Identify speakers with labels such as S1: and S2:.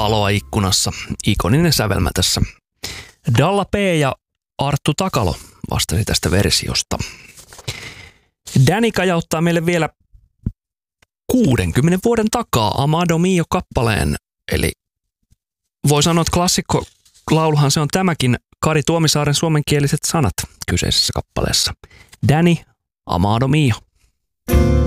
S1: valoa ikkunassa. Ikoninen sävelmä tässä. Dalla P. ja Arttu Takalo vastasi tästä versiosta. Danny kajauttaa meille vielä 60 vuoden takaa Amado Mio-kappaleen. Eli voi sanoa, että klassikkolauluhan se on tämäkin. Kari Tuomisaaren suomenkieliset sanat kyseisessä kappaleessa. Danny, Amado Mio.